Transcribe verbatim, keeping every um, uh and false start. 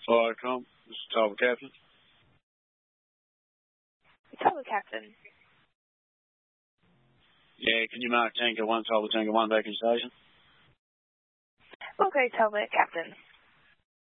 Fire com. This is Talbot Captain. Talbot Captain. Yeah, can you mark Tango one, Talbot Tango one back in station? Okay, Talbot Captain.